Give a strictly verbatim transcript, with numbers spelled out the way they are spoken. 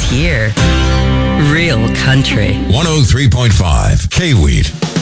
here. Real country. one oh three point five K-Weed.